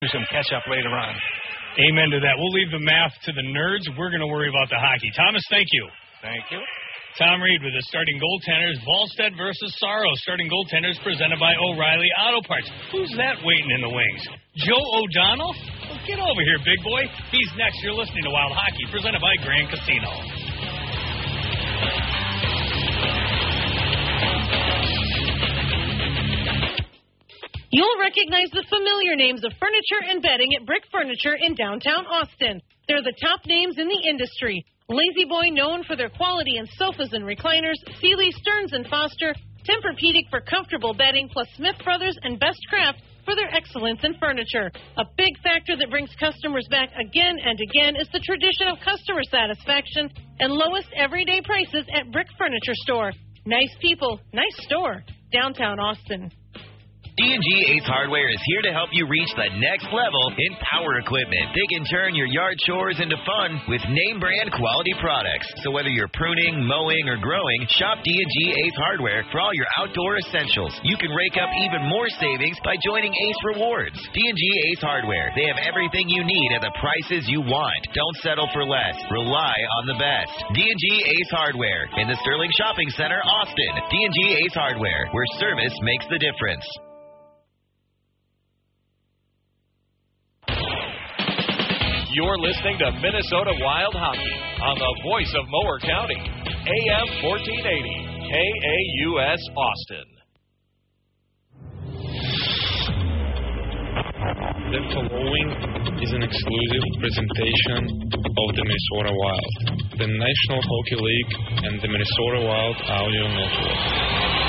do some catch-up later on. Amen to that. We'll leave the math to the nerds. We're going to worry about the hockey. Thomas, thank you. Thank you. Tom Reed with the starting goaltenders. Volstead versus Saros. Starting goaltenders presented by O'Reilly Auto Parts. Who's that waiting in the wings? Joe O'Donnell? Well, get over here, big boy. He's next. You're listening to Wild Hockey, presented by Grand Casino. You'll recognize the familiar names of furniture and bedding at Brick Furniture in downtown Austin. They're the top names in the industry. Lazy Boy, known for their quality in sofas and recliners, Sealy, Stearns & Foster, Tempur-Pedic for comfortable bedding, plus Smith Brothers and Best Craft for their excellence in furniture. A big factor that brings customers back again and again is the tradition of customer satisfaction and lowest everyday prices at Brick Furniture Store. Nice people, nice store, downtown Austin. D&G Ace Hardware is here to help you reach the next level in power equipment. They can turn your yard chores into fun with name-brand quality products. So whether you're pruning, mowing, or growing, shop D&G Ace Hardware for all your outdoor essentials. You can rake up even more savings by joining Ace Rewards. D&G Ace Hardware. They have everything you need at the prices you want. Don't settle for less. Rely on the best. D&G Ace Hardware in the Sterling Shopping Center, Austin. D&G Ace Hardware, where service makes the difference. You're listening to Minnesota Wild Hockey on the voice of Mower County, AM 1480, KAUS Austin. The following is an exclusive presentation of the Minnesota Wild, the National Hockey League, and the Minnesota Wild Audio Network.